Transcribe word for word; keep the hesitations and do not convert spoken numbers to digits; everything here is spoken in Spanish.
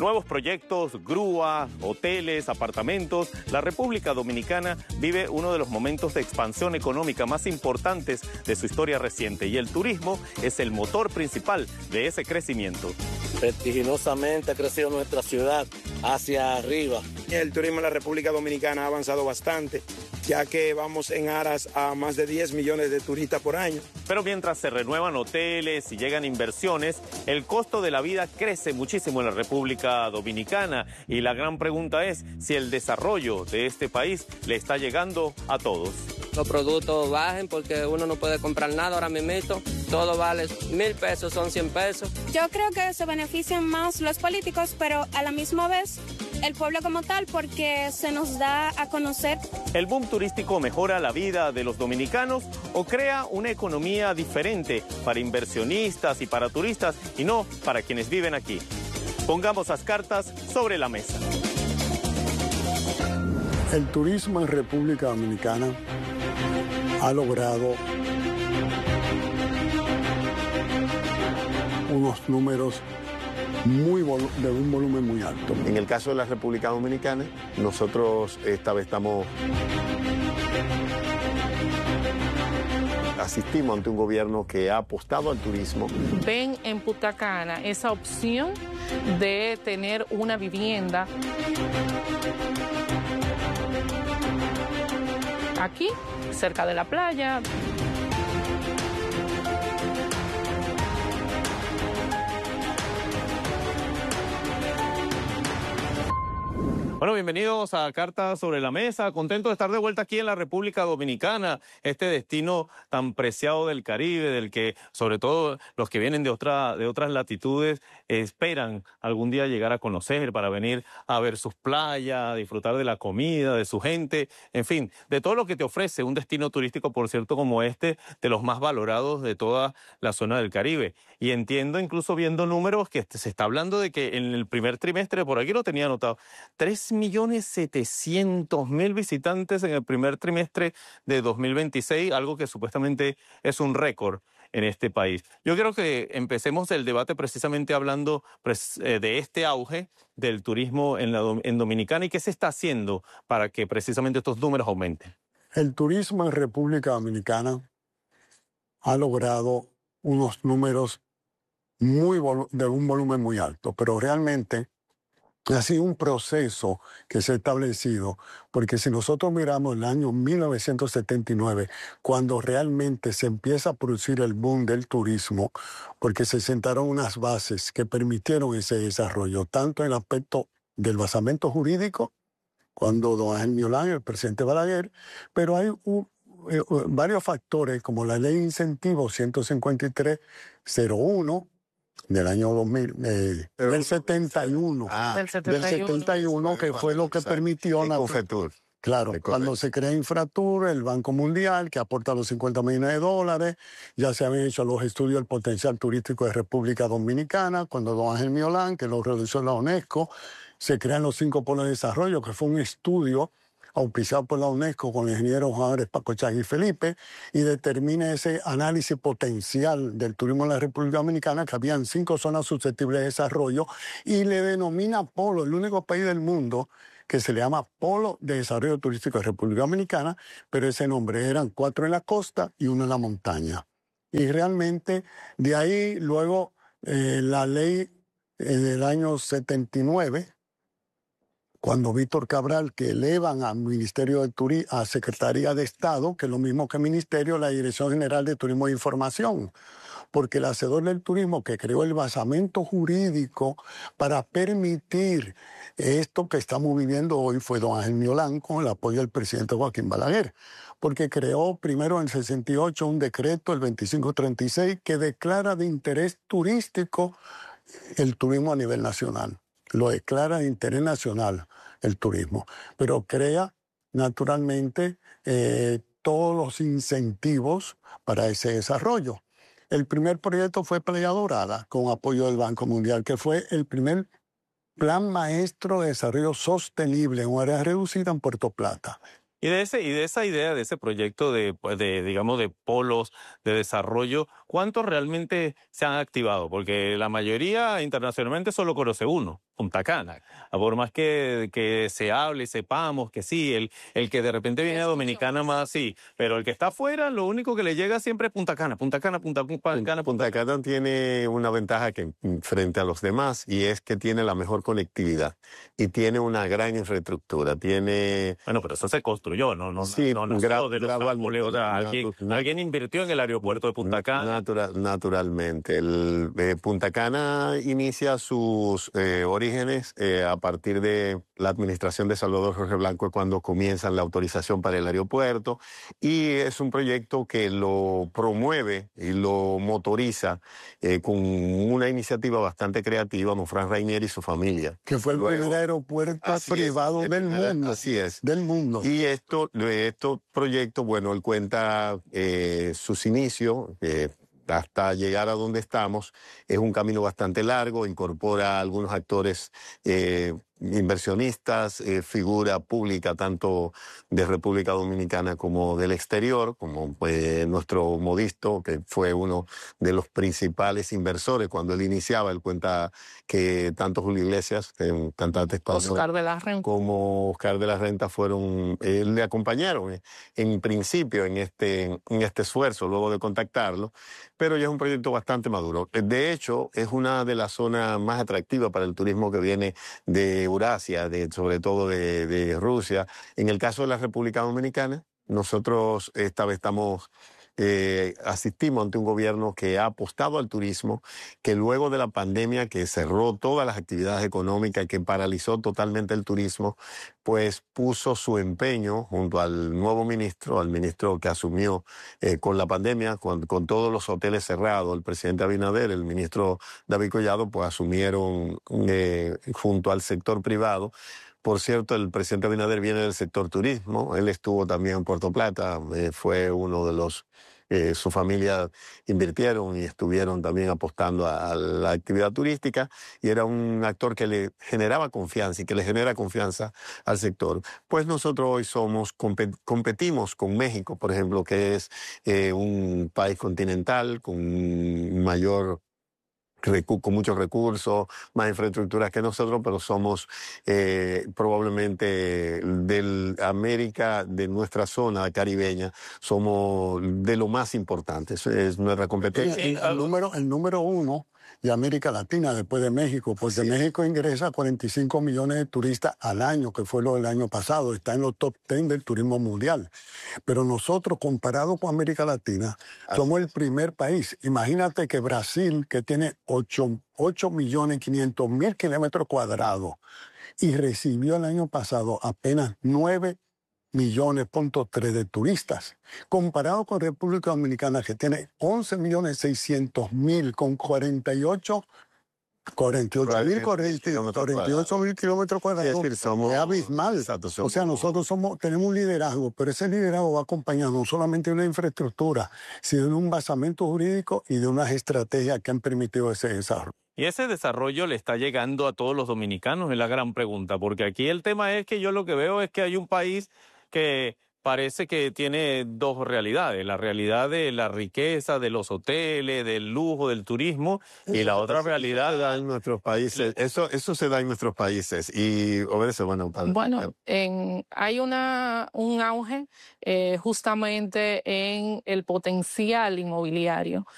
Nuevos proyectos, grúa, hoteles, apartamentos. La República Dominicana vive uno de los momentos de expansión económica más importantes de su historia reciente y el turismo es el motor principal de ese crecimiento. Vertiginosamente ha crecido nuestra ciudad hacia arriba. El turismo en la República Dominicana ha avanzado bastante, ya que vamos en aras a más de diez millones de turistas por año. Pero mientras se renuevan hoteles y llegan inversiones, el costo de la vida crece muchísimo en la República Dominicana y la gran pregunta es si el desarrollo de este país le está llegando a todos. Los productos bajen porque uno no puede comprar nada ahora mismo, todo vale mil pesos, son cien pesos. Yo creo que se benefician más los políticos, pero a la misma vez el pueblo como tal, porque se nos da a conocer. ¿El boom turístico mejora la vida de los dominicanos o crea una economía diferente para inversionistas y para turistas y no para quienes viven aquí? Pongamos las cartas sobre la mesa. El turismo en República Dominicana ha logrado unos números muy de un volumen muy alto. En el caso de la República Dominicana, nosotros esta vez estamos asistimos ante un gobierno que ha apostado al turismo. Ven en Punta Cana esa opción de tener una vivienda aquí, cerca de la playa. Bueno, bienvenidos a Cartas sobre la Mesa. Contento de estar de vuelta aquí en la República Dominicana, este destino tan preciado del Caribe, del que sobre todo los que vienen de, otra, de otras latitudes esperan algún día llegar a conocer para venir a ver sus playas, a disfrutar de la comida, de su gente, en fin, de todo lo que te ofrece un destino turístico, por cierto, como este, de los más valorados de toda la zona del Caribe. Y entiendo, incluso viendo números, que se está hablando de que en el primer trimestre, por aquí lo tenía anotado, tres millones setecientos mil visitantes en el primer trimestre de dos mil veintiséis, algo que supuestamente es un récord en este país. Yo creo que empecemos el debate precisamente hablando de este auge del turismo en, la, en Dominicana y qué se está haciendo para que precisamente estos números aumenten. El turismo en República Dominicana ha logrado unos números muy de un volumen muy alto, pero realmente ha sido un proceso que se ha establecido, porque si nosotros miramos el año mil novecientos setenta y nueve, cuando realmente se empieza a producir el boom del turismo, porque se sentaron unas bases que permitieron ese desarrollo, tanto en el aspecto del basamento jurídico, cuando don Ángel Miolán, el presidente Balaguer, pero hay un, eh, varios factores, como la ley de incentivos ciento cincuenta y tres cero uno, del año dos mil, eh, del setenta y uno, Ah, del setenta y uno, del setenta y uno que fue lo que permitió... Ecofetur. Claro, cuando se crea Infratur, el Banco Mundial, que aporta los cincuenta millones de dólares, ya se habían hecho los estudios del potencial turístico de República Dominicana, cuando don Ángel Miolán, que lo realizó la UNESCO, se crean los cinco polos de desarrollo, que fue un estudio auspiciado por la UNESCO con el ingeniero Juan Álvarez Pacochán y Felipe, y determina ese análisis potencial del turismo en la República Dominicana, que habían cinco zonas susceptibles de desarrollo, y le denomina polo, el único país del mundo que se le llama Polo de Desarrollo Turístico de República Dominicana, pero ese nombre eran cuatro en la costa y uno en la montaña. Y realmente de ahí luego eh, la ley eh, del año setenta y nueve, cuando Víctor Cabral, que elevan al Ministerio de Turismo, a Secretaría de Estado, que es lo mismo que Ministerio, la Dirección General de Turismo e Información, porque el hacedor del turismo que creó el basamento jurídico para permitir esto que estamos viviendo hoy fue don Ángel Miolán, con el apoyo del presidente Joaquín Balaguer, porque creó primero en el sesenta y ocho un decreto, el veinticinco treinta y seis, que declara de interés turístico el turismo a nivel nacional. Lo declara de interés nacional el turismo, pero crea naturalmente eh, todos los incentivos para ese desarrollo. El primer proyecto fue Playa Dorada, con apoyo del Banco Mundial, que fue el primer plan maestro de desarrollo sostenible en un área reducida en Puerto Plata. Y de ese, y de esa idea, de ese proyecto de, pues, de, digamos, de polos de desarrollo, ¿cuántos realmente se han activado? Porque la mayoría internacionalmente solo conoce uno, Punta Cana. Por más que, que se hable y sepamos que sí, el, el que de repente viene a Dominicana más sí, pero el que está afuera, lo único que le llega siempre es Punta Cana, Punta Cana, Punta, Punta Cana. Punta Cana tiene una ventaja que frente a los demás y es que tiene la mejor conectividad y tiene una gran infraestructura. Tiene Bueno, pero eso se construyó, ¿no? no Sí, no, no gra- de los gradualmente. árboles, o sea, alguien, Natu- alguien invirtió en el aeropuerto de Punta Cana. Natura- naturalmente. El, eh, Punta Cana inicia sus eh, orígenes eh, a partir de la administración de Salvador Jorge Blanco, cuando comienzan la autorización para el aeropuerto, y es un proyecto que lo promueve y lo motoriza eh, con una iniciativa bastante creativa, don Fran Rainier y su familia. Que fue el Luego- primer aeropuerto Así privado es, del eh, mundo. Así es. Del mundo. Y esto, de estos proyectos, bueno, él cuenta eh, sus inicios eh, hasta llegar a donde estamos. Es un camino bastante largo, incorpora a algunos actores eh, inversionistas, eh, figura pública tanto de República Dominicana como del exterior, como pues, nuestro Modisto, que fue uno de los principales inversores cuando él iniciaba. Él cuenta que tanto Julio Iglesias, eh, cantante español, Oscar de la Renta. como Oscar de la Renta fueron, eh, le acompañaron eh, en principio en este, en este esfuerzo, luego de contactarlo, pero ya es un proyecto bastante maduro. De hecho, es una de las zonas más atractivas para el turismo que viene de Eurasia, de, sobre todo de, de Rusia. En el caso de la República Dominicana, nosotros esta vez estamos... Eh, asistimos ante un gobierno que ha apostado al turismo, que luego de la pandemia que cerró todas las actividades económicas y que paralizó totalmente el turismo, pues puso su empeño junto al nuevo ministro, al ministro que asumió eh, con la pandemia, con, con todos los hoteles cerrados, el presidente Abinader, el ministro David Collado, pues asumieron eh, junto al sector privado. Por cierto, el presidente Abinader viene del sector turismo, él estuvo también en Puerto Plata, eh, fue uno de los, eh, su familia invirtieron y estuvieron también apostando a, a la actividad turística, y era un actor que le generaba confianza y que le genera confianza al sector. Pues nosotros hoy somos, competimos con México, por ejemplo, que es eh, un país continental con mayor... con muchos recursos, más infraestructuras que nosotros, pero somos eh, probablemente de América, de nuestra zona caribeña, somos de lo más importante. Eso es nuestra competencia. El, el, número, el número uno de América Latina después de México, porque sí. México ingresa cuarenta y cinco millones de turistas al año, que fue lo del año pasado, está en los top diez del turismo mundial. Pero nosotros, comparado con América Latina, Así somos es. el primer país. Imagínate que Brasil, que tiene ocho millones quinientos mil kilómetros cuadrados, y recibió el año pasado apenas nueve millones punto tres de turistas, comparado con República Dominicana, que tiene once millones seiscientos mil con cuarenta y ocho mil kilómetros cuadrados. Es decir, somos, es abismal. Exacto, somos, o sea, nosotros somos, tenemos un liderazgo, pero ese liderazgo va acompañado no solamente de una infraestructura, sino de un basamento jurídico y de unas estrategias que han permitido ese desarrollo. Y ese desarrollo le está llegando a todos los dominicanos, es la gran pregunta, porque aquí el tema es que yo lo que veo es que hay un país que parece que tiene dos realidades, la realidad de la riqueza, de los hoteles, del lujo, del turismo, y la otra realidad se da en nuestros países. Eso, eso se da en nuestros países y obedece, bueno, para... Bueno, en, hay una un auge eh, justamente en el potencial inmobiliario.